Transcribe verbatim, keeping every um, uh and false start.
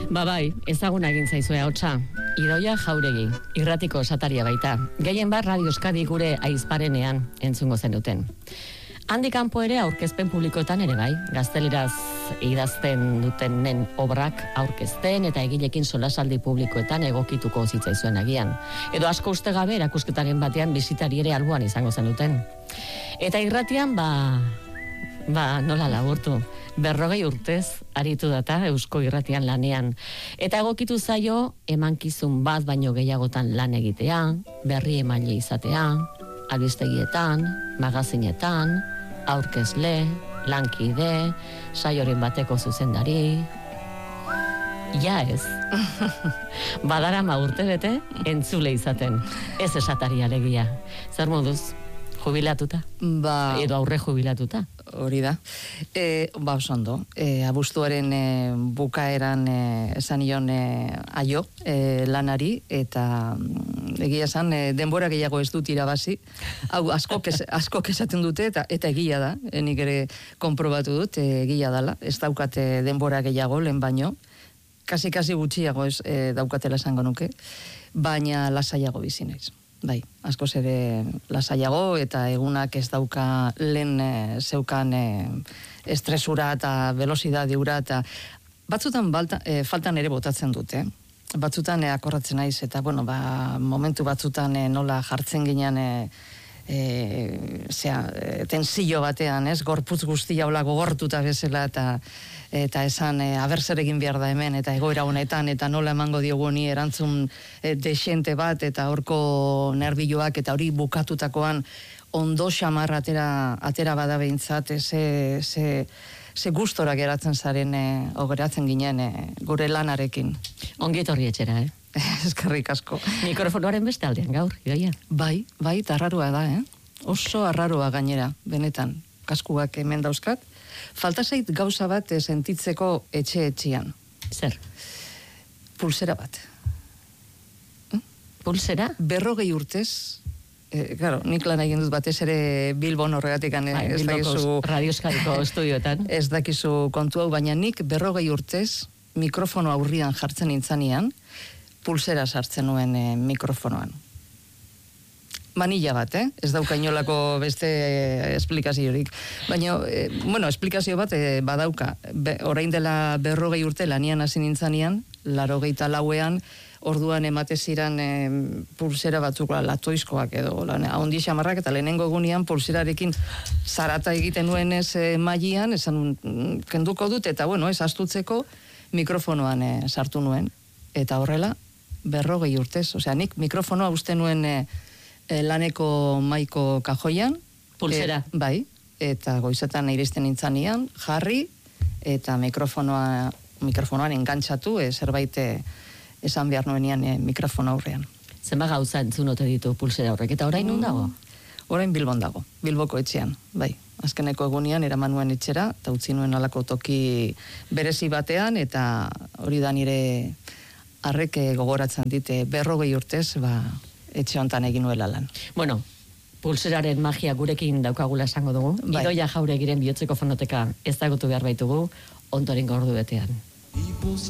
Ba bai, ezaguna egin zaizue ahotsa. Idoia Jauregi, irratiko osataria baita. Gehien bat Radio Euskadi gure aizparenean entzungo zenuten. Handik kanpo ere aurkezpen publikoetan ere bai, gazteleraz idazten dutenen obrak aurkezten eta egilekin solasaldi publikoetan egokituko zitzaizuen agian. Edo asko uste gabe erakusketaren batean bisitari ere alboan izango zenuten. Eta irratian, ba, ba nola laburtu, berrogei urtez aritu data Eusko Irratian lanean. Eta egokitu zaio emankizun bat baino gehiagotan lan egitea, berri emaile izatea, albistegietan, magazinetan, aurkezle, lankide, saioren bateko zuzendari. Ja ez. Badarama urte bete, entzule izaten. Ez esatari alegia. Zer moduz? Jubilatuta? Ba... Edo aurre jubilatuta? Hori da. E, ba, osondo. E, abuztuaren e, bukaeran e, esan ion e, aio e, lanari, eta egia esan, e, denbora gehiago ez dut irabazi. Hau, askok, ez, askok esaten dute, eta, eta egia da. E, nik ere konprobatu dut, e, egia dala. Ez daukate denbora gehiago, lehen baino. Kasi-kasi gutxiago ez e, daukatela esango nuke. Baina lasaiago bizi naiz. Bai, askoz ere lasaiago eta egunak ez dauka lehen e, zeukan e, estresura eta velocidade ura eta batzutan balta, e, faltan ere botatzen dute. Batzutan e, akorratzen naiz eta bueno, ba, momentu batzutan e, nola jartzen ginean e, e, zera, e, tensio batean, ez? Gorputz guztia hola gogortuta bezala eta eta esan e, aber zer egin behar da hemen eta egoera honetan eta nola emango diogu ni erantzun e, desente bat eta horko nervioak eta hori bukatutakoan ondo xamar atera, atera bada behintzat ze, ze, ze gustora geratzen zaren e, o geratzen ginen e, gure lanarekin. Ongi etorri etxera, eh? Eskerrik asko. Mikrofonoaren beste aldean gaur, Idoia. Bai, bai, eta arraroa da, eh? Oso arraroa gainera, benetan. Kaskuak hemen dauzkat. Falta zait gauza bat sentitzeko etxe-etxean. Zer? Pulsera bat. Hm? Pulsera? Berrogei urtez, eh, claro, nik lan egin dut batez ere Bilbon horregatik, eh, Ai, ez dakizu... Radio Euskadiko estudioetan. Ez dakizu kontu hau, baina nik berrogei urtez mikrofono aurrian jartzen nintzanean, pulsera sartzen nuen eh, mikrofonoan. Manila bat, eh? Ez dauka inolako beste eh, esplikaziorik. Baina, eh, bueno, esplikazio bat eh, badauka. Be, orain dela berrogei urte lanian hasi nintzanean, larogeita lauean, orduan emate ziran eh, pulsera batzuk latoizkoak edo, ahondi xamarrak, eta lehenengo egunean pulserarekin zarata egiten nuen ez eh, mailan, esan kenduko dut, eta bueno, ez astutzeko mikrofonoan eh, sartu nuen. Eta horrela, berrogei urtez. Osea, nik mikrofonoa uste nuen... Eh, laneko maiko kajoian. Pulsera. E, bai, eta goizetan iristen nintzanean, jarri, eta mikrofonoa, mikrofonoan engantzatu, e, zerbait esan behar nuenean e, mikrofono aurrean. Zenba gauza entzun ote ditu pulsera horrek, eta orain nun dago? Orain Bilbon dago, Bilboko etxean, bai. Azkeneko egunean eraman nuen etxera, eta utzi nuen alako toki berezi batean, eta hori da nire arrek gogoratzen dite berrogei urtez, ba, etxe hontan egin nuela lan. Bueno, pulseraren magia gurekin daukagula esango dugu. Bai. Idoia Jauregiren bihotzeko fonoteka ezagutu behar baitugu, ondorengo ordu betean.